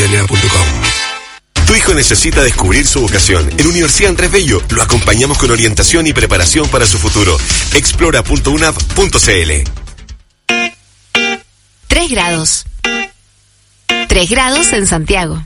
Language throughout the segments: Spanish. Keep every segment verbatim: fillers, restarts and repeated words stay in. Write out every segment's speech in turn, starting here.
Magdalena punto com. Tu hijo necesita descubrir su vocación. En Universidad Andrés Bello lo acompañamos con orientación y preparación para su futuro. explora punto unap punto cl. Tres grados. Tres grados en Santiago.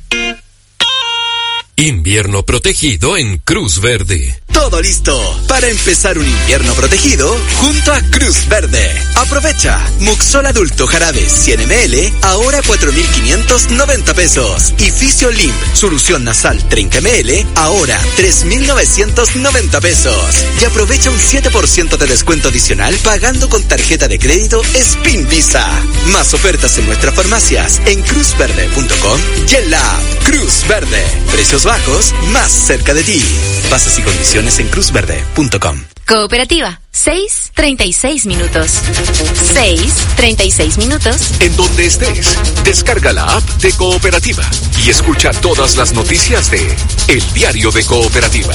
Invierno protegido en Cruz Verde. Todo listo para empezar un invierno protegido junto a Cruz Verde. Aprovecha Muxol adulto jarabe cien mililitros, ahora cuatro mil quinientos noventa pesos. Y Fisiolin solución nasal treinta mililitros, ahora tres mil novecientos noventa pesos. Y aprovecha un siete por ciento de descuento adicional pagando con tarjeta de crédito Spin Visa. Más ofertas en nuestras farmacias en cruz verde punto com y en la app Cruz Verde. Precios bajos más cerca de ti. Bases y condiciones en cruz verde punto com. Cooperativa, seis treinta y seis minutos. seis treinta y seis minutos. En donde estés, descarga la app de Cooperativa y escucha todas las noticias de El Diario de Cooperativa.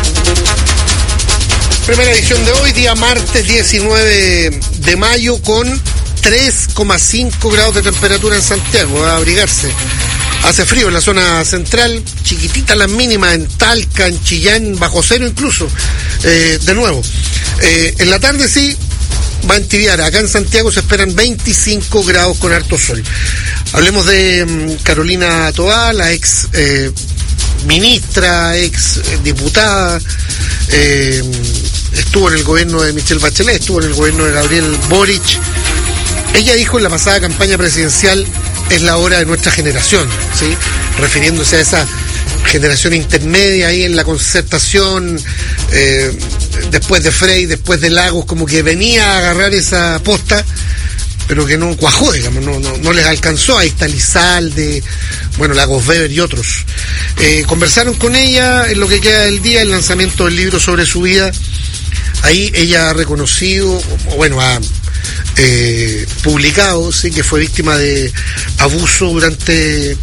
Primera edición de hoy, día martes diecinueve de mayo, con tres coma cinco grados de temperatura en Santiago. A abrigarse. Hace frío en la zona central, chiquititas las mínimas en Talca, en Chillán, bajo cero incluso, eh, de nuevo. Eh, en la tarde sí, va a entibiar. Acá en Santiago se esperan veinticinco grados con harto sol. Hablemos de um, Carolina Toá, la ex eh, ministra, ex eh, diputada, eh, estuvo en el gobierno de Michelle Bachelet, estuvo en el gobierno de Gabriel Boric. Ella dijo en la pasada campaña presidencial: es la hora de nuestra generación, ¿sí? Refiriéndose a esa generación intermedia ahí en la concertación, eh, después de Frey, después de Lagos, como que venía a agarrar esa posta, pero que no cuajó, digamos, no, no, no les alcanzó. Ahí está Lizalde, bueno, Lagos Weber y otros. Eh, conversaron con ella en lo que queda del día, el lanzamiento del libro sobre su vida. Ahí ella ha reconocido, o bueno, ha eh, publicado, sí, que fue víctima de abuso durante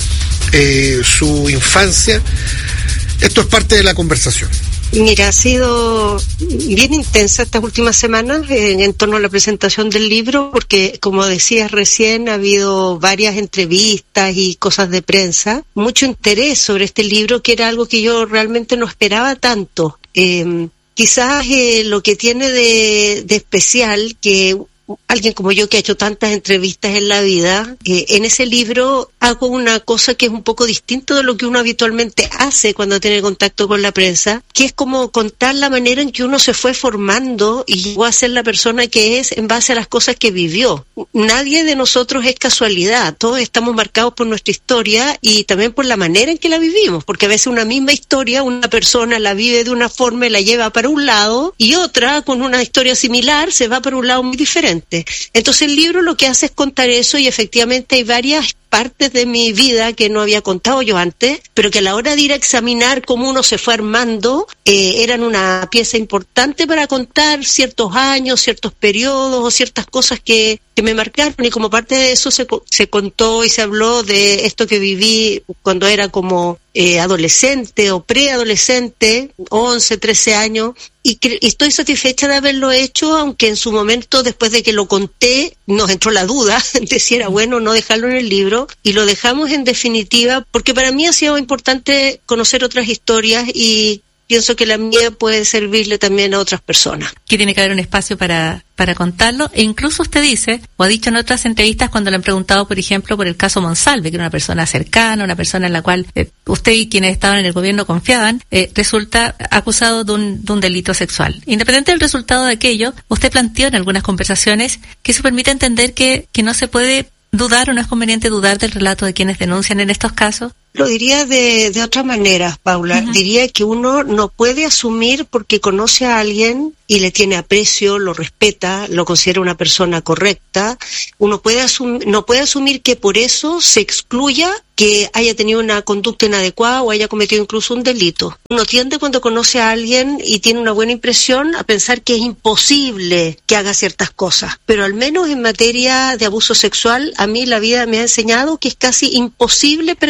eh, su infancia. Esto es parte de la conversación. Mira, ha sido bien intensa estas últimas semanas en, en torno a la presentación del libro, porque, como decías recién, ha habido varias entrevistas y cosas de prensa, mucho interés sobre este libro, que era algo que yo realmente no esperaba tanto. Eh, quizás eh, lo que tiene de, de especial, que alguien como yo que ha hecho tantas entrevistas en la vida, eh, en ese libro hago una cosa que es un poco distinto de lo que uno habitualmente hace cuando tiene contacto con la prensa, que es como contar la manera en que uno se fue formando y llegó a ser la persona que es en base a las cosas que vivió. Nadie de nosotros es casualidad, todos estamos marcados por nuestra historia y también por la manera en que la vivimos, porque a veces una misma historia, una persona la vive de una forma y la lleva para un lado, y otra con una historia similar se va para un lado muy diferente. Entonces el libro lo que hace es contar eso, y efectivamente hay varias partes de mi vida que no había contado yo antes, pero que a la hora de ir a examinar cómo uno se fue armando, eh, eran una pieza importante para contar ciertos años, ciertos periodos o ciertas cosas que, que me marcaron, y como parte de eso se, se contó y se habló de esto que viví cuando era como eh, adolescente o preadolescente, once, trece años, y, que, y estoy satisfecha de haberlo hecho, aunque en su momento, después de que lo conté, nos entró la duda de si era bueno o no dejarlo en el libro, y lo dejamos en definitiva, porque para mí ha sido importante conocer otras historias y pienso que la mía puede servirle también a otras personas. Que tiene que haber un espacio para para contarlo, e incluso usted dice, o ha dicho en otras entrevistas cuando le han preguntado, por ejemplo, por el caso Monsalve, que era una persona cercana, una persona en la cual eh, usted y quienes estaban en el gobierno confiaban, eh, resulta acusado de un, de un delito sexual. Independiente del resultado de aquello, usted planteó en algunas conversaciones que eso permite entender que, que no se puede dudar o no es conveniente dudar del relato de quienes denuncian en estos casos. Lo diría de, de otra manera, Paula. Uh-huh. Diría que uno no puede asumir porque conoce a alguien y le tiene aprecio, lo respeta, lo considera una persona correcta. Uno puede asum- no puede asumir que por eso se excluya que haya tenido una conducta inadecuada o haya cometido incluso un delito. Uno tiende, cuando conoce a alguien y tiene una buena impresión, a pensar que es imposible que haga ciertas cosas. Pero al menos en materia de abuso sexual, a mí la vida me ha enseñado que es casi imposible predecir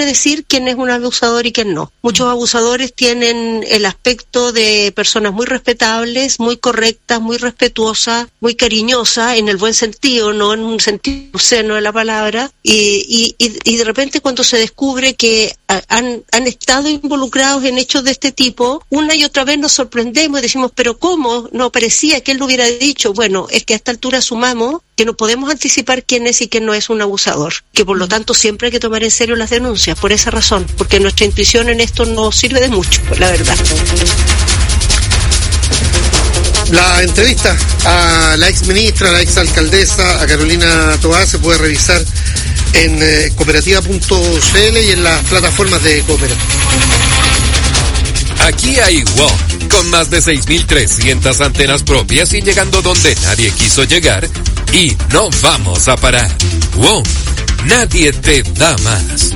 quién es un abusador y quién no. Muchos abusadores tienen el aspecto de personas muy respetables, muy correctas, muy respetuosas, muy cariñosas, en el buen sentido, no en un sentido obsceno de la palabra, y, y, y de repente cuando se descubre que han, han estado involucrados en hechos de este tipo, una y otra vez nos sorprendemos y decimos, pero ¿cómo? No parecía que él lo hubiera dicho. Bueno, es que a esta altura sumamos que no podemos anticipar quién es y quién no es un abusador, que por lo tanto siempre hay que tomar en serio las denuncias, por esa razón, porque nuestra intuición en esto no sirve de mucho, la verdad. La entrevista a la ex ministra, a la ex alcaldesa, a Carolina Toá, se puede revisar en eh, cooperativa punto c l y en las plataformas de Cooperativa. Aquí hay WOM, con más de seis mil trescientas antenas propias y llegando donde nadie quiso llegar, y no vamos a parar. WOM, nadie te da más.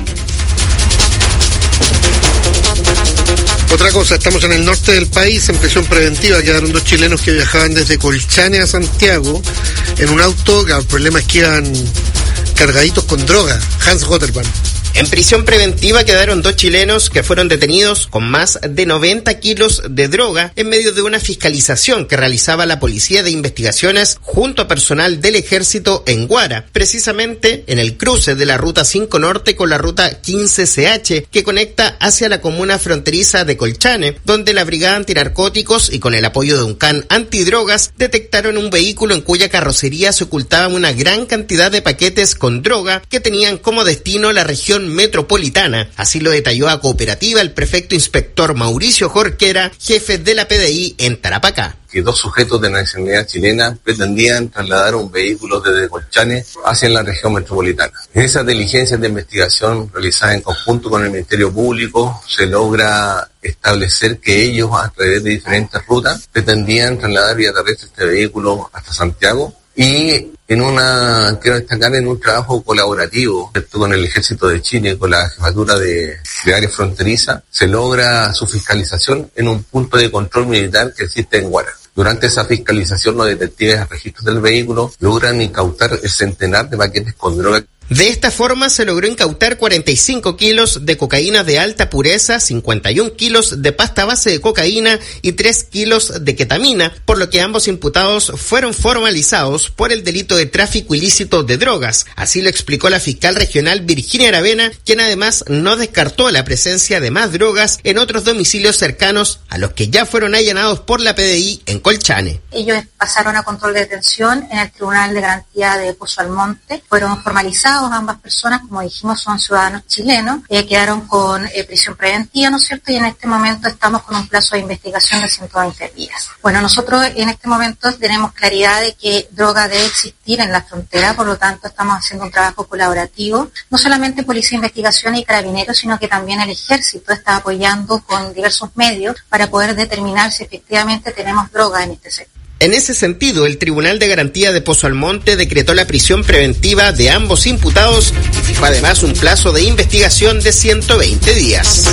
Otra cosa, estamos en el norte del país, en prisión preventiva quedaron dos chilenos que viajaban desde Colchane a Santiago en un auto, que el problema es que iban cargaditos con droga. Hans Rotterman. En prisión preventiva quedaron dos chilenos que fueron detenidos con más de noventa kilos de droga en medio de una fiscalización que realizaba la Policía de Investigaciones junto a personal del Ejército en Guara, precisamente en el cruce de la Ruta cinco Norte con la Ruta quince C H que conecta hacia la comuna fronteriza de Colchane, donde la Brigada Antinarcóticos y con el apoyo de un can antidrogas detectaron un vehículo en cuya carrocería se ocultaba una gran cantidad de paquetes con droga que tenían como destino la región metropolitana. Así lo detalló a Cooperativa el prefecto inspector Mauricio Jorquera, jefe de la P D I en Tarapacá. Que dos sujetos de nacionalidad chilena pretendían trasladar un vehículo desde Colchane hacia la región metropolitana. En esas diligencias de investigación realizadas en conjunto con el Ministerio Público, se logra establecer que ellos, a través de diferentes rutas, pretendían trasladar vía terrestre este vehículo hasta Santiago. Y en una, quiero destacar en un trabajo colaborativo, ¿cierto?, con el Ejército de Chile, con la Jefatura de, de Área Fronteriza, se logra su fiscalización en un punto de control militar que existe en Guara. Durante esa fiscalización, los detectives a registros del vehículo logran incautar el centenar de paquetes con droga. De esta forma se logró incautar cuarenta y cinco kilos de cocaína de alta pureza, cincuenta y un kilos de pasta base de cocaína y tres kilos de ketamina, por lo que ambos imputados fueron formalizados por el delito de tráfico ilícito de drogas. Así lo explicó la fiscal regional Virginia Aravena, quien además no descartó la presencia de más drogas en otros domicilios cercanos a los que ya fueron allanados por la P D I en Colchane. Ellos pasaron a control de detención en el Tribunal de Garantía de Pozo Almonte, fueron formalizados ambas personas, como dijimos, son ciudadanos chilenos, eh, quedaron con eh, prisión preventiva, ¿no es cierto? Y en este momento estamos con un plazo de investigación de ciento veinte días. Bueno, nosotros en este momento tenemos claridad de que droga debe existir en la frontera, por lo tanto estamos haciendo un trabajo colaborativo, no solamente Policía de Investigación y Carabineros, sino que también el Ejército está apoyando con diversos medios para poder determinar si efectivamente tenemos droga en este sector. En ese sentido, el Tribunal de Garantía de Pozo Almonte decretó la prisión preventiva de ambos imputados y fijó además un plazo de investigación de ciento veinte días.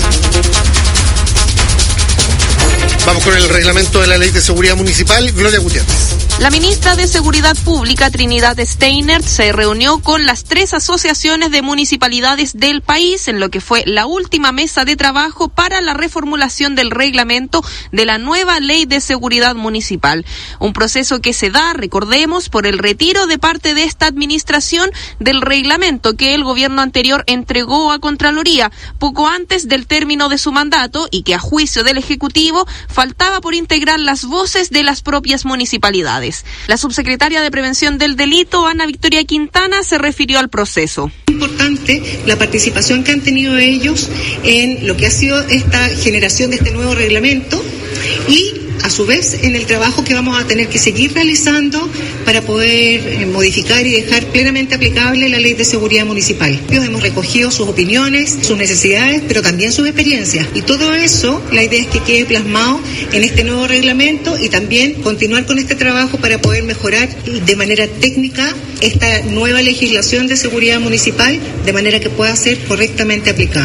Vamos con el reglamento de la Ley de Seguridad Municipal. Gloria Gutiérrez. La ministra de Seguridad Pública, Trinidad Steiner, se reunió con las tres asociaciones de municipalidades del país en lo que fue la última mesa de trabajo para la reformulación del reglamento de la nueva Ley de Seguridad Municipal. Un proceso que se da, recordemos, por el retiro de parte de esta administración del reglamento que el gobierno anterior entregó a Contraloría poco antes del término de su mandato y que, a juicio del Ejecutivo, faltaba por integrar las voces de las propias municipalidades. La subsecretaria de Prevención del Delito, Ana Victoria Quintana, se refirió al proceso. Importante la participación que han tenido ellos en lo que ha sido esta generación de este nuevo reglamento y a su vez en el trabajo que vamos a tener que seguir realizando para poder eh, modificar y dejar plenamente aplicable la Ley de Seguridad Municipal. Hemos recogido sus opiniones, sus necesidades, pero también sus experiencias. Y todo eso, la idea es que quede plasmado en este nuevo reglamento y también continuar con este trabajo para poder mejorar de manera técnica esta nueva legislación de seguridad municipal de manera que pueda ser correctamente aplicada.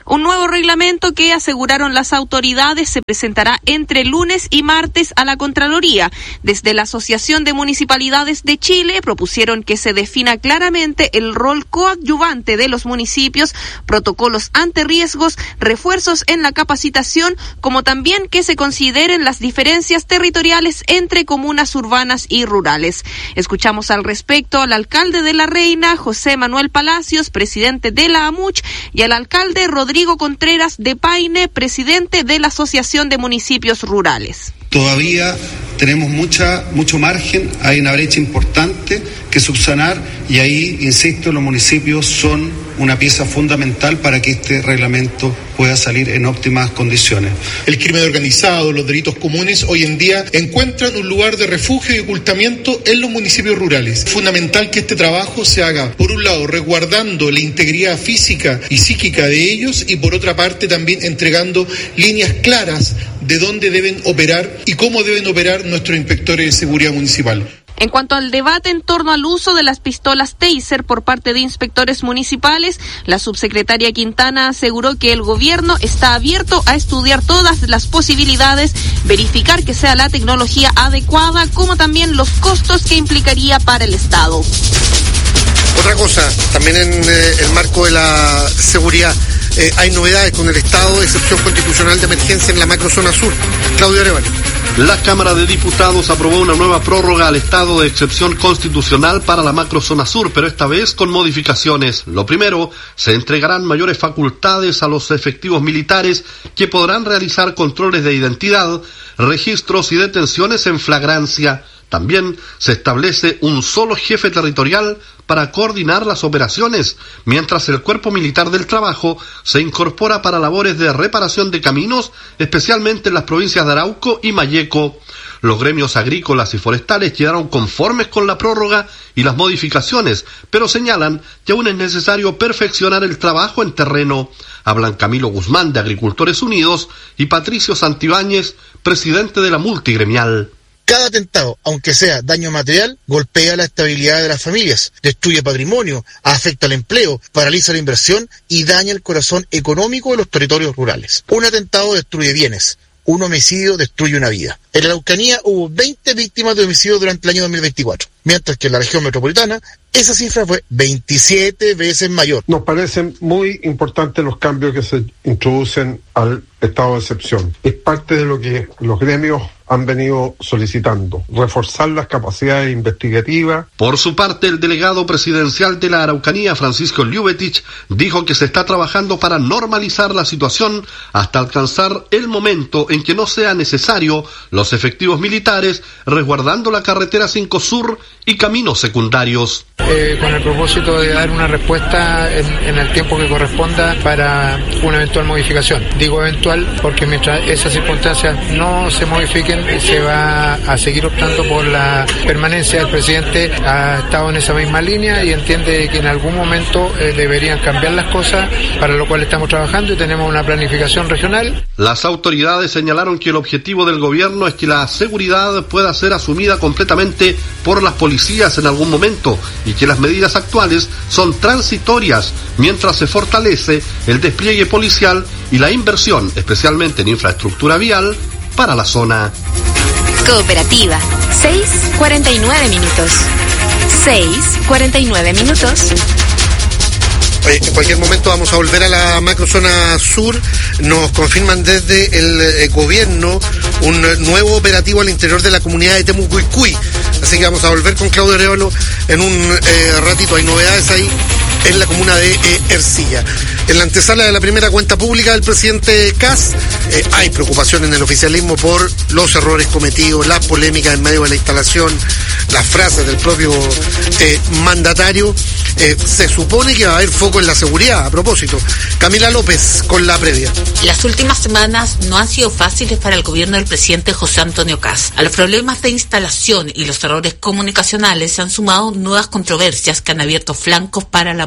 Un nuevo reglamento que, aseguraron las autoridades, se presentará entre lunes y martes a la Contraloría. Desde la Asociación de Municipalidades de Chile propusieron que se defina claramente el rol coadyuvante de los municipios, protocolos ante riesgos, refuerzos en la capacitación, como también que se consideren las diferencias territoriales entre comunas urbanas y rurales. Escuchamos al respecto al alcalde de La Reina, José Manuel Palacios, presidente de la AMUCH, y al alcalde Rodrigo Contreras de Paine, presidente de la Asociación de Municipios Rurales. Todavía tenemos mucha, mucho margen, hay una brecha importante que subsanar y ahí, insisto, los municipios son una pieza fundamental para que este reglamento pueda salir en óptimas condiciones. El crimen organizado, los delitos comunes, hoy en día encuentran un lugar de refugio y ocultamiento en los municipios rurales. Es fundamental que este trabajo se haga, por un lado, resguardando la integridad física y psíquica de ellos y por otra parte también entregando líneas claras de dónde deben operar y cómo deben operar nuestros inspectores de seguridad municipal. En cuanto al debate en torno al uso de las pistolas Taser por parte de inspectores municipales, la subsecretaria Quintana aseguró que el gobierno está abierto a estudiar todas las posibilidades, verificar que sea la tecnología adecuada, como también los costos que implicaría para el Estado. Otra cosa, también en eh, el marco de la seguridad, eh, hay novedades con el estado de excepción constitucional de emergencia en la macrozona sur. Claudio Arevalo. La Cámara de Diputados aprobó una nueva prórroga al estado de excepción constitucional para la macrozona sur, pero esta vez con modificaciones. Lo primero, se entregarán mayores facultades a los efectivos militares que podrán realizar controles de identidad, registros y detenciones en flagrancia. También se establece un solo jefe territorial para coordinar las operaciones, mientras el Cuerpo Militar del Trabajo se incorpora para labores de reparación de caminos, especialmente en las provincias de Arauco y Malleco. Los gremios agrícolas y forestales quedaron conformes con la prórroga y las modificaciones, pero señalan que aún es necesario perfeccionar el trabajo en terreno. Hablan Camilo Guzmán de Agricultores Unidos y Patricio Santibáñez, presidente de la multigremial. Cada atentado, aunque sea daño material, golpea la estabilidad de las familias, destruye patrimonio, afecta el empleo, paraliza la inversión y daña el corazón económico de los territorios rurales. Un atentado destruye bienes, un homicidio destruye una vida. En la Araucanía hubo veinte víctimas de homicidio durante el año dos mil veinticuatro, mientras que en la región metropolitana esa cifra fue veintisiete veces mayor. Nos parecen muy importantes los cambios que se introducen al estado de excepción. Es parte de lo que los gremios han venido solicitando, reforzar las capacidades investigativas. Por su parte, el delegado presidencial de la Araucanía, Francisco Llubetich, dijo que se está trabajando para normalizar la situación hasta alcanzar el momento en que no sea necesario los efectivos militares, resguardando la carretera cinco Sur y caminos secundarios. Eh, con el propósito de dar una respuesta en, en el tiempo que corresponda para una eventual modificación. Digo eventual porque mientras esas circunstancias no se modifiquen, se va a seguir optando por la permanencia. El presidente ha estado en esa misma línea y entiende que en algún momento eh, deberían cambiar las cosas, para lo cual estamos trabajando y tenemos una planificación regional. Las autoridades señalaron que el objetivo del gobierno es que la seguridad pueda ser asumida completamente por las policías en algún momento y que las medidas actuales son transitorias mientras se fortalece el despliegue policial y la inversión, especialmente en infraestructura vial, para la zona. Cooperativa, seis cuarenta y nueve minutos. seis cuarenta y nueve minutos. Oye, en cualquier momento vamos a volver a la macrozona sur. Nos confirman desde el eh, gobierno un nuevo operativo al interior de la comunidad de Temucuicui. Así que vamos a volver con Claudio Arevalo en un eh, ratito. Hay novedades ahí en la comuna de eh, Ercilla. En la antesala de la primera cuenta pública del presidente Kast, eh, hay preocupación en el oficialismo por los errores cometidos, las polémicas en medio de la instalación, las frases del propio eh, mandatario. Eh, se supone que va a haber foco en la seguridad. A propósito, Camila López con la previa. Las últimas semanas no han sido fáciles para el gobierno del presidente José Antonio Kast. A los problemas de instalación y los errores comunicacionales se han sumado nuevas controversias que han abierto flancos para la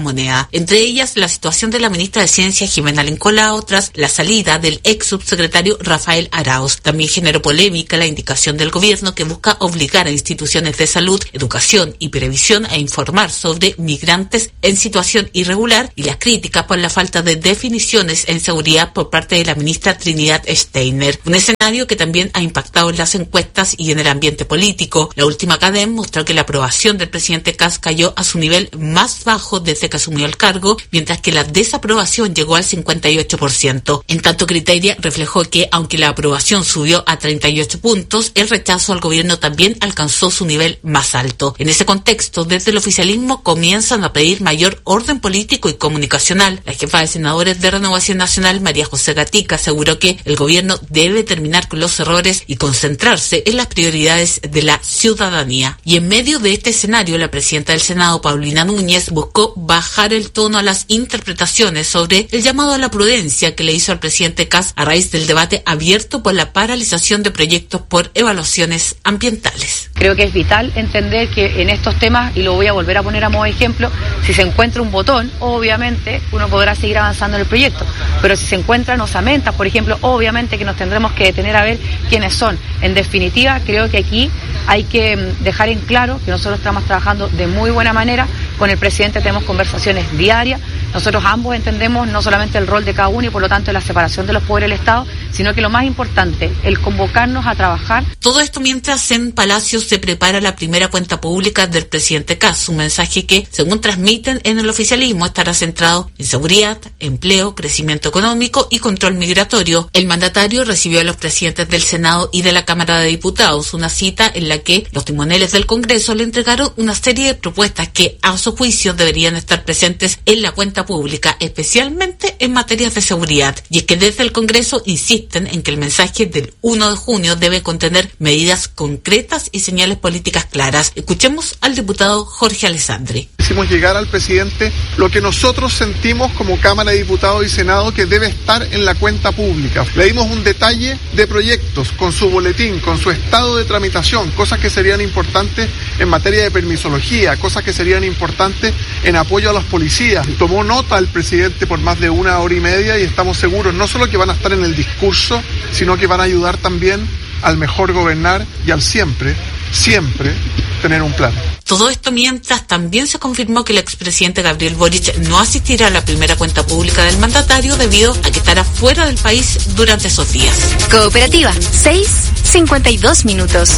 moneda. Entre ellas, la situación de la ministra de Ciencia, Jimena Lincolao, tras la salida del ex subsecretario Rafael Arauz. También generó polémica la indicación del gobierno que busca obligar a instituciones de salud, educación y previsión a informar sobre migrantes en situación irregular y las críticas por la falta de definiciones en seguridad por parte de la ministra Trinidad Steiner. Un escenario que también ha impactado en las encuestas y en el ambiente político. La última Cadem mostró que la aprobación del presidente Kast cayó a su nivel más bajo desde que asumió el cargo, mientras que la desaprobación llegó al cincuenta y ocho por ciento. En tanto, Criteria reflejó que, aunque la aprobación subió a treinta y ocho puntos, el rechazo al gobierno también alcanzó su nivel más alto. En ese contexto, desde el oficialismo comienzan a pedir mayor orden político y comunicacional. La jefa de senadores de Renovación Nacional, María José Gatica, aseguró que el gobierno debe terminar con los errores y concentrarse en las prioridades de la ciudadanía. Y en medio de este escenario, la presidenta del Senado, Paulina Núñez, buscó bajar el tono a las interpretaciones sobre el llamado a la prudencia que le hizo al presidente Kast a raíz del debate abierto por la paralización de proyectos por evaluaciones ambientales. Creo que es vital entender que en estos temas, y lo voy a volver a poner a modo de ejemplo, si se encuentra un botón, obviamente uno podrá seguir avanzando en el proyecto, pero si se encuentran osamentas, por ejemplo, obviamente que nos tendremos que detener a ver quiénes son. En definitiva, creo que aquí hay que dejar en claro que nosotros estamos trabajando de muy buena manera, con el presidente tenemos conversaciones diarias, nosotros ambos entendemos no solamente el rol de cada uno y por lo tanto la separación de los poderes del Estado, sino que lo más importante, el convocarnos a trabajar. Todo esto mientras en Palacio se prepara la primera cuenta pública del presidente Kast, un mensaje que, según transmiten en el oficialismo, estará centrado en seguridad, empleo, crecimiento económico y control migratorio. El mandatario recibió a los presidentes del Senado y de la Cámara de Diputados, una cita en la que los timoneles del Congreso le entregaron una serie de propuestas que, a su juicio, deberían estar presentes en la cuenta pública, especialmente en materias de seguridad. Y es que desde el Congreso insisten en que el mensaje del primero de junio debe contener medidas concretas y señales políticas claras. Escuchemos al diputado Jorge Alessandri. Hicimos llegar al presidente lo que nosotros sentimos como Cámara de Diputados y Senado que debe estar en la cuenta pública. Le dimos un detalle de proyectos con su boletín, con su estado de tramitación, cosas que serían importantes en materia de permisología, cosas que serían importantes en apoyo a los policías. Tomó nota el presidente por más de una hora y media y estamos seguros no solo que van a estar en el discurso, sino que van a ayudar también al mejor gobernar y al siempre, siempre tener un plan. Todo esto mientras también se confirmó que el expresidente Gabriel Boric no asistirá a la primera cuenta pública del mandatario debido a que estará fuera del país durante esos días. Cooperativa, seis cincuenta y dos minutos.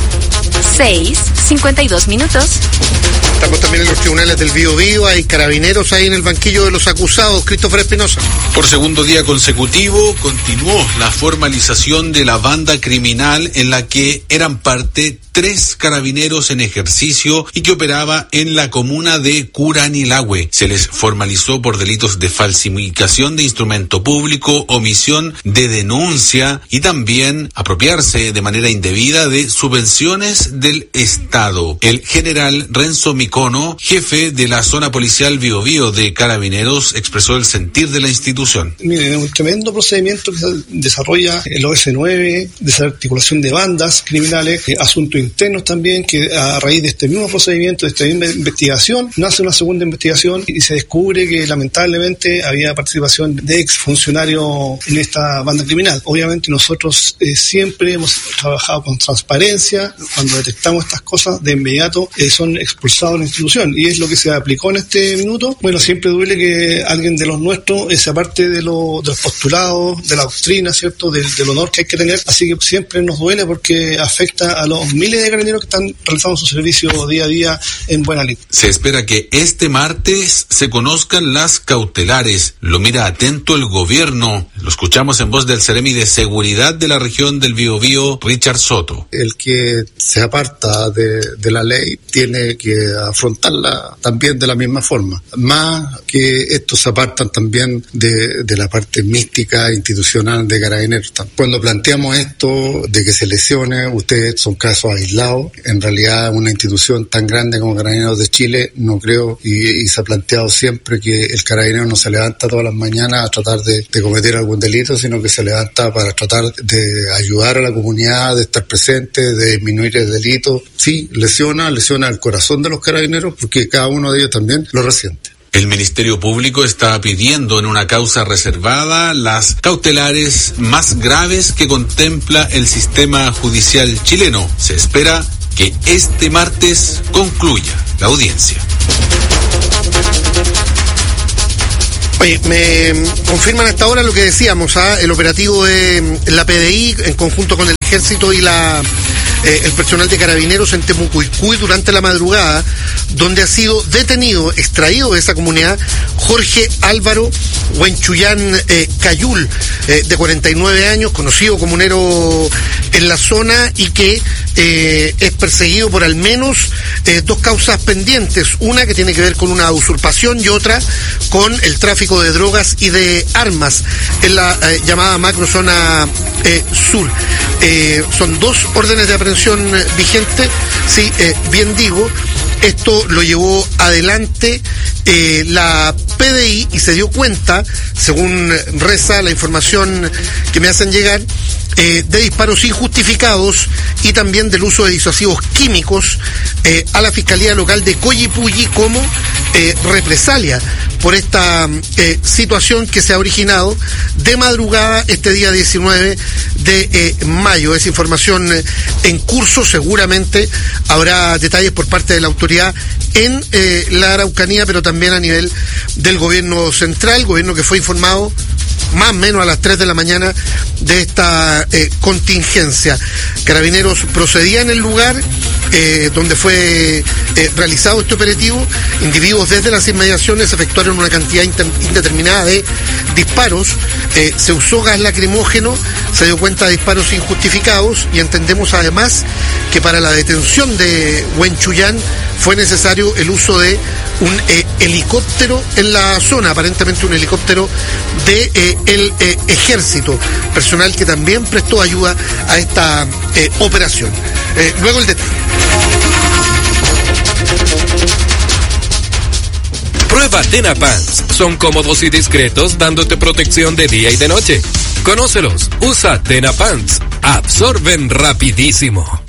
seis cincuenta y dos minutos. Estamos también en los tribunales del Bío Bío, hay carabineros ahí en el banquillo de los acusados. Christopher Espinosa. Por segundo día consecutivo continuó la formalización de la banda criminal en la que eran parte tres carabineros en ejercicio y que operaba en la comuna de Curanilahue. Se les formalizó por delitos de falsificación de instrumento público, omisión de denuncia y también apropiarse de manera indebida de subvenciones del Estado. El general Renzo Micono, jefe de la zona policial Bío Bío de Carabineros, expresó el sentir de la institución. Miren, es un tremendo procedimiento que se desarrolla el O S nueve, desarticulación de bandas criminales, eh, asuntos internos también, que a raíz de este mismo procedimiento, de esta misma investigación, nace una segunda investigación y se descubre que lamentablemente había participación de exfuncionarios en esta banda criminal. Obviamente nosotros eh, siempre hemos trabajado con transparencia. Cuando detectamos estas cosas, de inmediato eh, son expulsados de la institución, y es lo que se aplicó en este minuto. Bueno, siempre duele que alguien de los nuestros, esa parte de, lo, de los postulados, de la doctrina, ¿cierto?, del, del honor que hay que tener, así que siempre nos duele porque afecta a los miles de carabineros que están realizando su servicio día a día en buena lid. Se espera que este martes se conozcan las cautelares. Lo mira atento el gobierno. Lo escuchamos en voz del Seremi de Seguridad de la región del Bío Bío, Richard Soto. El que se aparta de, de la ley tiene que afrontarla también de la misma forma. Más que estos se apartan también de, de la parte mística institucional de Carabineros. Cuando planteamos esto de que se lesione, ustedes son casos aislados. En realidad, una institución tan grande como Carabineros de Chile, no creo, y, y se ha planteado siempre que el carabinero no se levanta todas las mañanas a tratar de, de cometer algún delito, sino que se levanta para tratar de ayudar a la comunidad, de estar presente, de disminuir el delito. Sí, lesiona, lesiona el corazón de los carabineros, porque cada uno de ellos también lo resiente. El Ministerio Público está pidiendo en una causa reservada las cautelares más graves que contempla el sistema judicial chileno. Se espera que este martes concluya la audiencia. Oye, me confirman hasta ahora lo que decíamos, ¿ah? El operativo de la P D I en conjunto con el Ejército y la eh, el personal de Carabineros en Temucuicui durante la madrugada, donde ha sido detenido, extraído de esa comunidad, Jorge Álvaro Huenchuyán eh, Cayul, eh, de cuarenta y nueve años, conocido comunero en la zona y que eh, es perseguido por al menos eh, dos causas pendientes, una que tiene que ver con una usurpación y otra con el tráfico de drogas y de armas en la eh, llamada macrozona eh, sur. Eh, son dos órdenes de aprehensión eh, vigentes, sí, eh, bien digo. Esto lo llevó adelante eh, la P D I y se dio cuenta, según reza la información que me hacen llegar, eh, de disparos injustificados y también del uso de disuasivos químicos eh, a la Fiscalía Local de Collipulli como eh, represalia por esta eh, situación que se ha originado de madrugada este día diecinueve de eh, mayo. Esa información eh, en curso, seguramente habrá detalles por parte de la autoridad en eh, la Araucanía, pero también a nivel del gobierno central, gobierno que fue informado más o menos a las tres de la mañana de esta eh, contingencia. Carabineros procedía en el lugar eh, donde fue eh, realizado este operativo. Individuos desde las inmediaciones efectuaron una cantidad indeterminada de disparos. Eh, se usó gas lacrimógeno, se dio cuenta de disparos injustificados y entendemos además que para la detención de Huenchuyán fue necesario el uso de un eh, helicóptero en la zona, aparentemente un helicóptero de eh, el eh, ejército, personal que también prestó ayuda a esta eh, operación. Eh, luego el detalle. Prueba Tena Pants. Son cómodos y discretos, dándote protección de día y de noche. Conócelos. Usa Tena Pants. Absorben rapidísimo.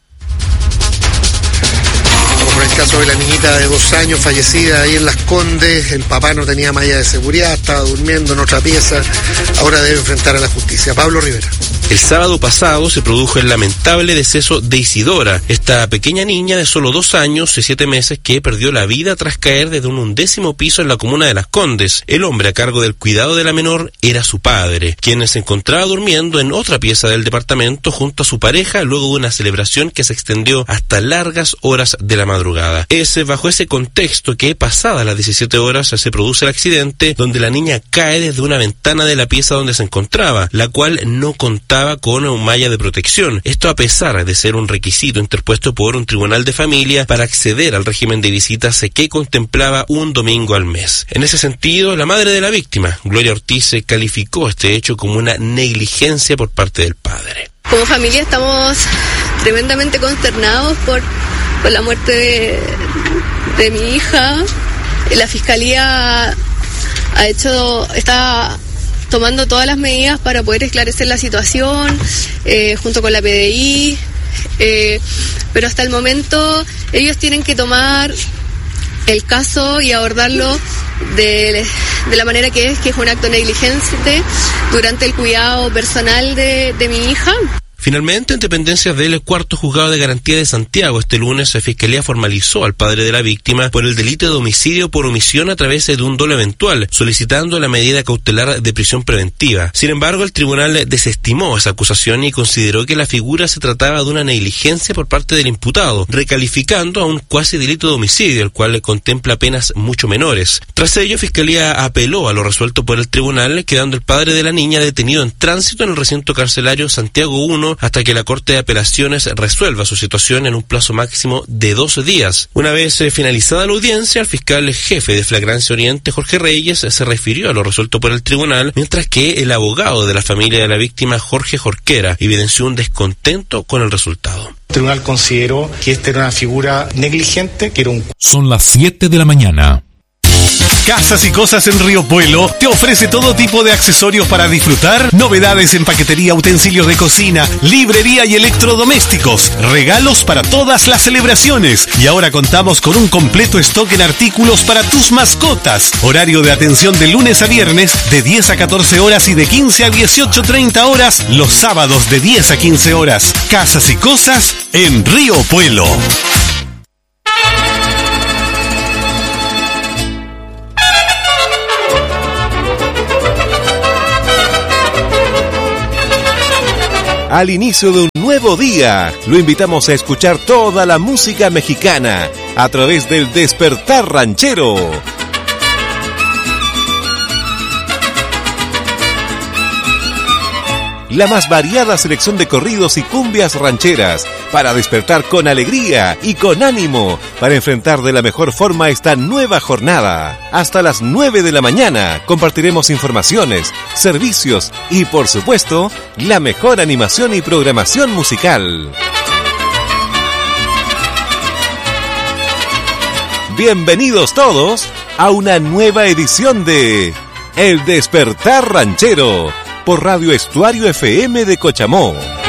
Como en el caso de la niñita de dos años fallecida ahí en Las Condes, el papá no tenía malla de seguridad, estaba durmiendo en otra pieza, ahora debe enfrentar a la justicia. Pablo Rivera. El sábado pasado se produjo el lamentable deceso de Isidora, esta pequeña niña de solo dos años y siete meses que perdió la vida tras caer desde un undécimo piso en la comuna de Las Condes. El hombre a cargo del cuidado de la menor era su padre, quien se encontraba durmiendo en otra pieza del departamento junto a su pareja luego de una celebración que se extendió hasta largas horas de la madrugada. Es bajo ese contexto que, pasadas las diecisiete horas, se produce el accidente donde la niña cae desde una ventana de la pieza donde se encontraba, la cual no contaba con un malla de protección. Esto a pesar de ser un requisito interpuesto por un tribunal de familia para acceder al régimen de visitas que contemplaba un domingo al mes. En ese sentido, la madre de la víctima, Gloria Ortiz, calificó este hecho como una negligencia por parte del padre. Como familia estamos tremendamente consternados por, por la muerte de, de mi hija. La fiscalía ha hecho, está tomando todas las medidas para poder esclarecer la situación, eh, junto con la P D I, eh, pero hasta el momento ellos tienen que tomar el caso y abordarlo de, de la manera que es, que es un acto negligente durante el cuidado personal de, de mi hija. Finalmente, en dependencias del cuarto juzgado de garantía de Santiago, este lunes la Fiscalía formalizó al padre de la víctima por el delito de homicidio por omisión a través de un dolo eventual, solicitando la medida cautelar de prisión preventiva. Sin embargo, el tribunal desestimó esa acusación y consideró que la figura se trataba de una negligencia por parte del imputado, recalificando a un cuasi delito de homicidio, el cual contempla penas mucho menores. Tras ello, Fiscalía apeló a lo resuelto por el tribunal, quedando el padre de la niña detenido en tránsito en el recinto carcelario Santiago uno hasta que la Corte de Apelaciones resuelva su situación en un plazo máximo de doce días. Una vez eh, finalizada la audiencia, el fiscal jefe de Flagrancia Oriente, Jorge Reyes, se refirió a lo resuelto por el tribunal, mientras que el abogado de la familia de la víctima, Jorge Jorquera, evidenció un descontento con el resultado. El tribunal consideró que esta era una figura negligente, que era un... Son las siete de la mañana. Casas y Cosas en Río Puelo te ofrece todo tipo de accesorios para disfrutar, novedades en paquetería, utensilios de cocina, librería y electrodomésticos, regalos para todas las celebraciones. Y ahora contamos con un completo stock en artículos para tus mascotas. Horario de atención de lunes a viernes de diez a catorce horas y de quince a dieciocho treinta horas, los sábados de diez a quince horas. Casas y Cosas en Río Puelo. Al inicio de un nuevo día, lo invitamos a escuchar toda la música mexicana a través del Despertar Ranchero. La más variada selección de corridos y cumbias rancheras para despertar con alegría y con ánimo para enfrentar de la mejor forma esta nueva jornada. Hasta las nueve de la mañana compartiremos informaciones, servicios y, por supuesto, la mejor animación y programación musical. Bienvenidos todos a una nueva edición de El Despertar Ranchero por Radio Estuario F M de Cochamó.